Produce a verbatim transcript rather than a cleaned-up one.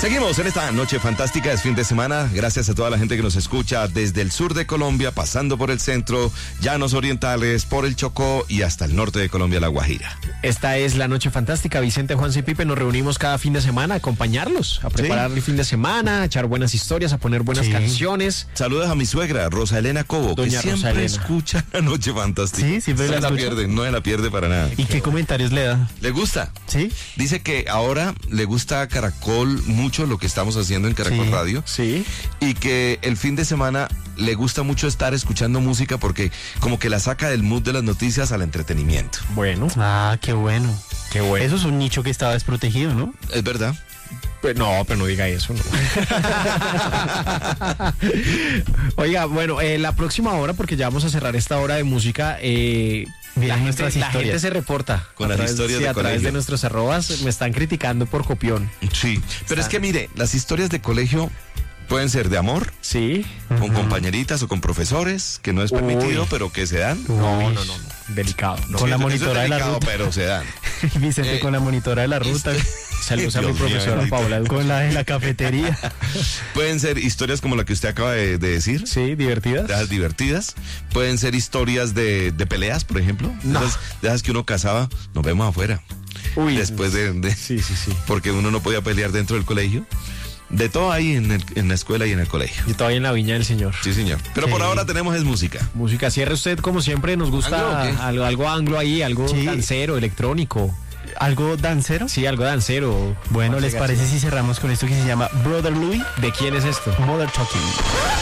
Seguimos en esta noche fantástica, es fin de semana, gracias a toda la gente que nos escucha desde el sur de Colombia, pasando por el centro, llanos orientales, por el Chocó y hasta el norte de Colombia, La Guajira. Esta es la noche fantástica, Vicente, Juanse y Pipe, nos reunimos cada fin de semana a acompañarlos, a preparar Sí. el fin de semana, a echar buenas historias, a poner buenas Sí. canciones. Saludos a mi suegra, Rosa Elena Cobo, Doña que siempre Rosa Elena. escucha la noche fantástica. Sí, siempre no la la escucha. pierde, no se la pierde para nada. ¿Y qué comentarios le da? ¿Le gusta? ¿Sí? Dice que ahora le gusta a Caracol mucho lo que estamos haciendo en Caracol Sí. Radio. Sí. Y que el fin de semana le gusta mucho estar escuchando música porque como que la saca del mood de las noticias al entretenimiento. Bueno, Ah, qué bueno. qué bueno. Eso es un nicho que estaba desprotegido, ¿no? Es verdad. Pues no, pero no diga eso, no. Oiga, bueno, eh, la próxima hora, porque ya vamos a cerrar esta hora de música, eh, Vienen la, gente, nuestras la historias. gente se reporta. Con a las través- historias sí, de a través colegio. de nuestros arrobas me están criticando por copión. Sí. Pero es que mire, las historias de colegio pueden ser de amor, Sí. con compañeritas o con profesores, que no es permitido, Uy. pero que se dan. No, Uy. no, no, no. Delicado. No. Con la Eso es monitora de la delicado, ruta. pero se dan. Vicente Eh, con la monitora de la ruta. Saludos a mi Dios mío, profesora bendito. Paula. Con la de la cafetería. Pueden ser historias como la que usted acaba de, de decir. Sí, divertidas. De esas divertidas. Pueden ser historias de, de peleas, por ejemplo. No. De, esas, de esas que uno cazaba. Nos vemos afuera. Uy. Después de, de- Sí, sí, sí. Porque uno no podía pelear dentro del colegio. De todo ahí en, el- en la escuela y en el colegio. Yo todavía en la viña del señor. Sí, señor. Pero por Sí. ahora tenemos es música. Música, cierre usted como siempre, nos gusta ¿Anglo o qué? algo, algo anglo ahí, algo Sí. dancero, electrónico. ¿Algo dancero? Sí, algo dancero. Bueno, Juanse ¿les García. parece si cerramos con esto que se llama Brother Louis? ¿De quién es esto? Mother Talking.